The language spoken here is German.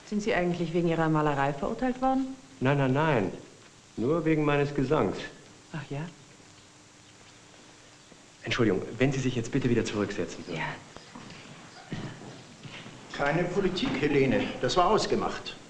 Sind Sie eigentlich wegen Ihrer Malerei verurteilt worden? Nein, nein, nein. Nur wegen meines Gesangs. Ach ja? Entschuldigung, wenn Sie sich jetzt bitte wieder zurücksetzen würden. Ja. Keine Politik, Helene. Das war ausgemacht.